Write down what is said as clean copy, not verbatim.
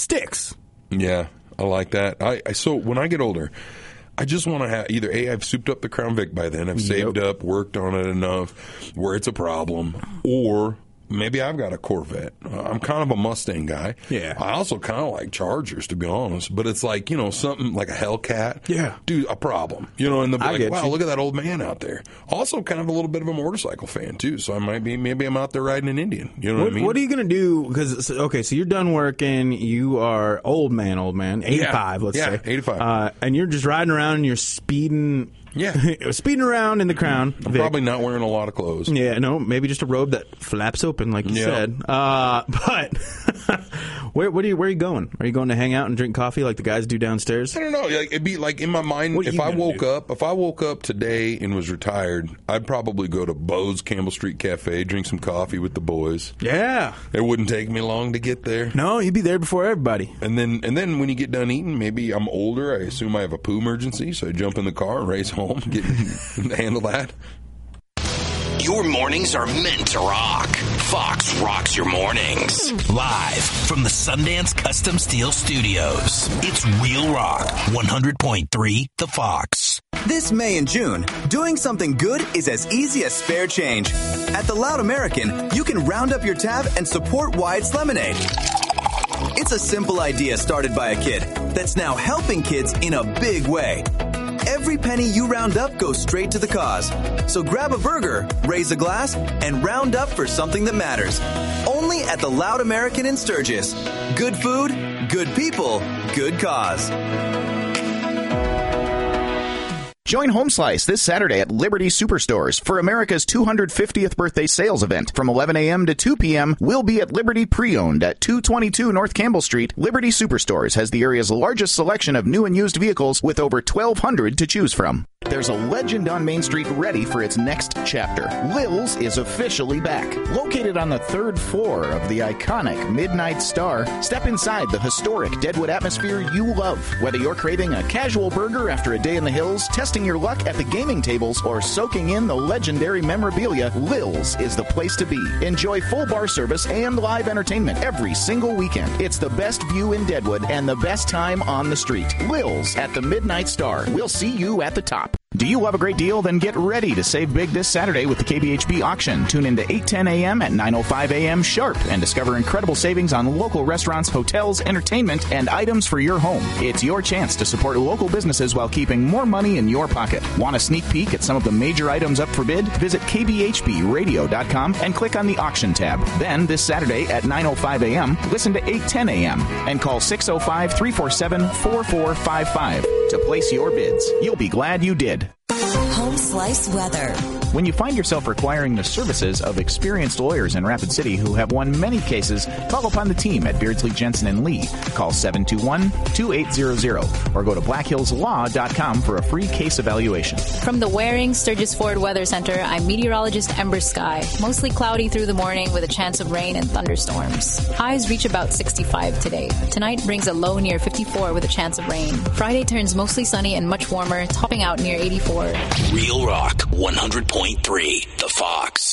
sticks. Yeah, I like that. So when I get older, I just want to have either I've souped up the Crown Vic by then, I've saved up, worked on it enough where it's a problem, or maybe I've got a Corvette. I'm kind of a Mustang guy. Yeah. I also kind of like Chargers, to be honest. But it's like, something like a Hellcat. Yeah. Dude, a problem. And they'll be like, wow, you. look at that old man out there. Also kind of a little bit of a motorcycle fan, too. So I maybe I'm out there riding an Indian. You know what I mean? What are you going to do? Because, so you're done working. You are old man, 85, let's say. 85. And you're just riding around and you're speeding. Yeah. Speeding around in the Crown I'm Vic. probably not wearing a lot of clothes. Yeah, no, maybe just a robe that flaps open, like you said. But where are you going? Are you going to hang out and drink coffee like the guys do downstairs? I don't know. It'd be like in my mind, if I woke up today and was retired, I'd probably go to Bo's Campbell Street Cafe, drink some coffee with the boys. Yeah. It wouldn't take me long to get there. No, you'd be there before everybody. And then when you get done eating, maybe I'm older. I assume I have a poo emergency, so I jump in the car and race home, handle that. Your mornings are meant to rock. Fox rocks your mornings. Live from the Sundance Custom Steel Studios. It's Real Rock 100.3 The Fox. This May and June, doing something good is as easy as spare change. At the Loud American, you can round up your tab and support Wyatt's Lemonade. It's a simple idea started by a kid that's now helping kids in a big way. Every penny you round up goes straight to the cause. So grab a burger, raise a glass, and round up for something that matters. Only at the Loud American in Sturgis. Good food, good people, good cause. Join Home Slice this Saturday at Liberty Superstores for America's 250th birthday sales event. From 11 a.m. to 2 p.m., we'll be at Liberty Pre-Owned at 222 North Campbell Street. Liberty Superstores has the area's largest selection of new and used vehicles with over 1,200 to choose from. There's a legend on Main Street ready for its next chapter. Lil's is officially back. Located on the third floor of the iconic Midnight Star, step inside the historic Deadwood atmosphere you love. Whether you're craving a casual burger after a day in the hills, testing your luck at the gaming tables, or soaking in the legendary memorabilia, Lil's is the place to be. Enjoy full bar service and live entertainment every single weekend. It's the best view in Deadwood and the best time on the street. Lil's at the Midnight Star. We'll see you at the top. Do you love a great deal? Then get ready to save big this Saturday with the KBHB auction. Tune in to 8:10 a.m. at 9:05 a.m. sharp and discover incredible savings on local restaurants, hotels, entertainment, and items for your home. It's your chance to support local businesses while keeping more money in your pocket. Want a sneak peek at some of the major items up for bid? Visit kbhbradio.com and click on the auction tab. Then, this Saturday at 9:05 a.m., listen to 8:10 a.m. and call 605-347-4455 to place your bids. You'll be glad you did. Home Slice weather. When you find yourself requiring the services of experienced lawyers in Rapid City who have won many cases, call upon the team at Beardsley, Jensen & Lee. Call 721-2800 or go to blackhillslaw.com for a free case evaluation. From the Waring Sturgis Ford Weather Center, I'm meteorologist Ember Sky. Mostly cloudy through the morning with a chance of rain and thunderstorms. Highs reach about 65 today. Tonight brings a low near 54 with a chance of rain. Friday turns mostly sunny and much warmer, topping out near 84. Real Rock 100.3 The Fox.